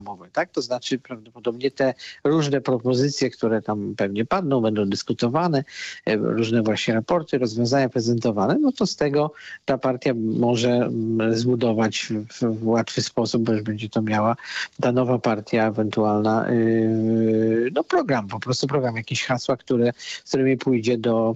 Tak? To znaczy prawdopodobnie te różne propozycje, które tam pewnie padną, będą dyskutowane, różne właśnie raporty, rozwiązania prezentowane, no to z tego ta partia może zbudować w łatwy sposób, bo już będzie to miała ta nowa partia ewentualna, no program, po prostu program, jakieś hasła, z którymi pójdzie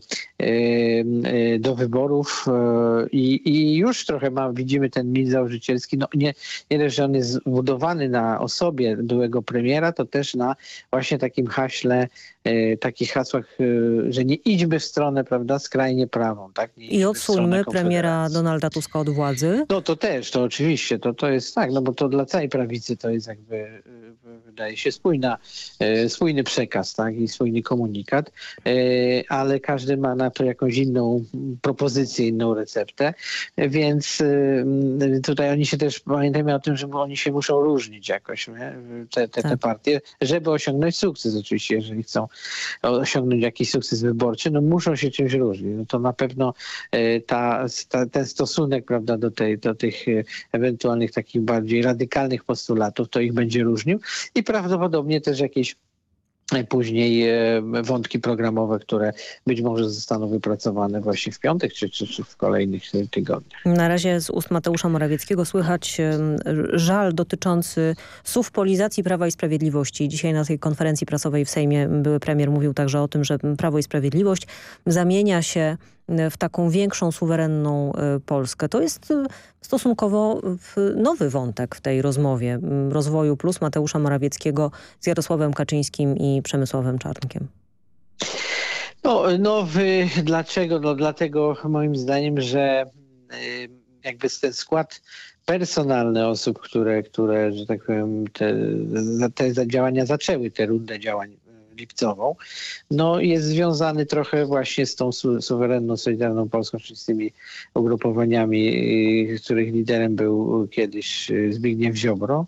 do wyborów i już trochę widzimy ten mit założycielski, no nie dość, że on jest zbudowany na osobie byłego premiera, to też na właśnie takim haśle, takich hasłach, że nie idźmy w stronę, prawda, skrajnie prawą. Tak? I odsuńmy premiera Donalda Tuska od władzy. No to też, to oczywiście, to jest tak, no bo to dla całej prawicy to jest jakby, wydaje się, spójny przekaz, tak, i spójny komunikat, ale każdy ma na to jakąś inną propozycję, inną receptę, więc tutaj oni się też, pamiętajmy o tym, że oni się muszą różnić jakoś, nie? Te partie, żeby osiągnąć sukces oczywiście, jeżeli chcą osiągnąć jakiś sukces wyborczy, no muszą się czymś różnić. No to na pewno ten stosunek, prawda, do tych ewentualnych takich bardziej radykalnych postulatów, to ich będzie różnił i prawdopodobnie też jakieś później wątki programowe, które być może zostaną wypracowane właśnie w piątek czy w kolejnych tygodniach. Na razie z ust Mateusza Morawieckiego słychać żal dotyczący suwpolizacji Prawa i Sprawiedliwości. Dzisiaj na tej konferencji prasowej w Sejmie były premier mówił także o tym, że Prawo i Sprawiedliwość zamienia się w taką większą, suwerenną Polskę. To jest stosunkowo nowy wątek w tej rozmowie Rozwoju Plus Mateusza Morawieckiego z Jarosławem Kaczyńskim i Przemysławem Czarnkiem. No, nowy, dlaczego? No dlatego moim zdaniem, że jakby ten skład personalny osób, które że tak powiem, te działania zaczęły, tę rundę działań lipcową, no jest związany trochę właśnie z tą suwerenną, solidarną Polską, czyli z tymi ugrupowaniami, których liderem był kiedyś Zbigniew Ziobro.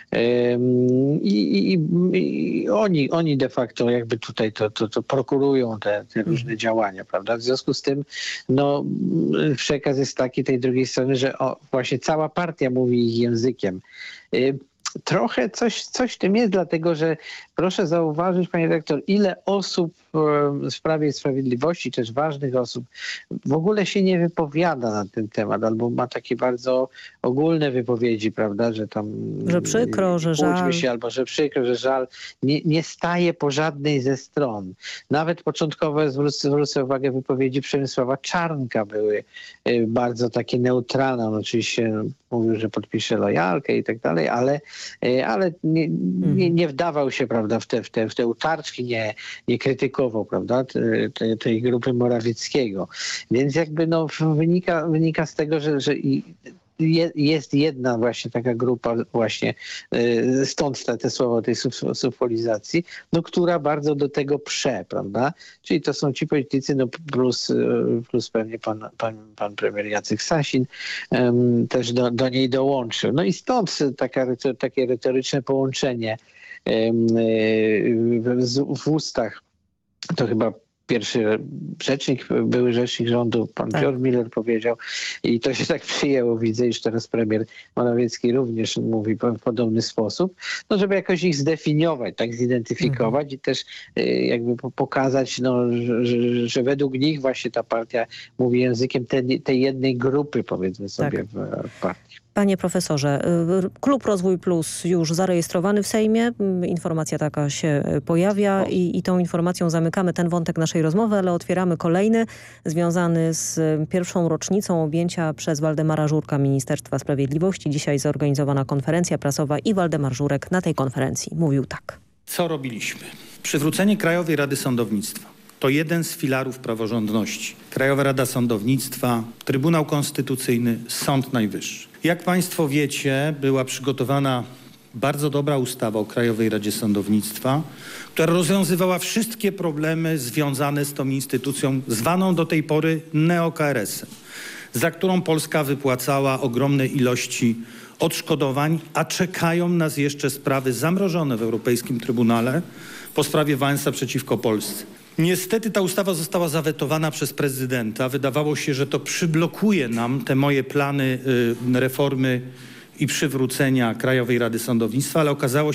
I oni de facto jakby tutaj to prokurują te różne działania, prawda? W związku z tym no, przekaz jest taki tej drugiej strony, że właśnie cała partia mówi ich językiem. Trochę coś w tym jest, dlatego że proszę zauważyć, panie redaktor, ile osób w Prawie i Sprawiedliwości, też ważnych osób, w ogóle się nie wypowiada na ten temat, albo ma takie bardzo ogólne wypowiedzi, prawda, że tam... Że przykro, że żal. Albo że przykro, że żal. Nie staje po żadnej ze stron. Nawet początkowe, zwrócę uwagę, wypowiedzi Przemysława Czarnka były bardzo takie neutralne. On oczywiście mówił, że podpisze lojalkę i tak dalej, ale nie wdawał się, prawda, w te utarczki, nie krytykował, prawda, tej grupy Morawieckiego. Więc jakby no, wynika z tego, że jest jedna właśnie taka grupa, właśnie stąd te słowa tej suwpolizacji, no, która bardzo do tego prawda? Czyli to są ci politycy, no plus pewnie pan premier Jacek Sasin też do niej dołączył. No i stąd takie retoryczne połączenie w ustach, to chyba pierwszy były rzecznik rządu, pan Piotr Miller powiedział i to się tak przyjęło, widzę, iż teraz premier Morawiecki również mówi w podobny sposób, no żeby jakoś ich zdefiniować, tak zidentyfikować i też jakby pokazać, no, że według nich właśnie ta partia mówi językiem tej jednej grupy, powiedzmy sobie, w partii. Panie profesorze, Klub Rozwój Plus już zarejestrowany w Sejmie. Informacja taka się pojawia i tą informacją zamykamy ten wątek naszej rozmowy, ale otwieramy kolejny związany z pierwszą rocznicą objęcia przez Waldemara Żurka Ministerstwa Sprawiedliwości. Dzisiaj zorganizowana konferencja prasowa i Waldemar Żurek na tej konferencji mówił tak. Co robiliśmy? Przywrócenie Krajowej Rady Sądownictwa. To jeden z filarów praworządności. Krajowa Rada Sądownictwa, Trybunał Konstytucyjny, Sąd Najwyższy. Jak państwo wiecie, była przygotowana bardzo dobra ustawa o Krajowej Radzie Sądownictwa, która rozwiązywała wszystkie problemy związane z tą instytucją, zwaną do tej pory neo-KRS-em, za którą Polska wypłacała ogromne ilości odszkodowań, a czekają nas jeszcze sprawy zamrożone w Europejskim Trybunale po sprawie Wałęsa przeciwko Polsce. Niestety ta ustawa została zawetowana przez prezydenta. Wydawało się, że to przyblokuje nam te moje plany reformy i przywrócenia Krajowej Rady Sądownictwa, ale okazało